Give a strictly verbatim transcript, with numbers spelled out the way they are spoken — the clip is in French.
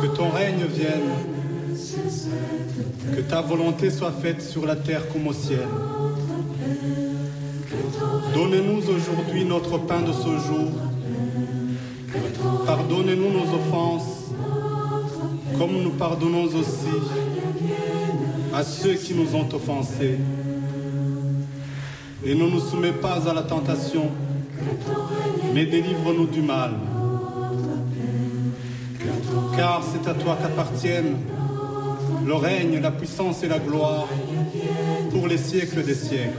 ton règne vienne, que ta volonté soit faite sur la terre comme au ciel. Donne-nous aujourd'hui notre pain de ce jour. Pardonnez-nous nos offenses, comme nous pardonnons aussi à ceux qui nous ont offensés. Et ne nous soumets pas à la tentation, mais délivre-nous du mal. Car c'est à toi qu'appartiennent le règne, la puissance et la gloire pour les siècles des siècles.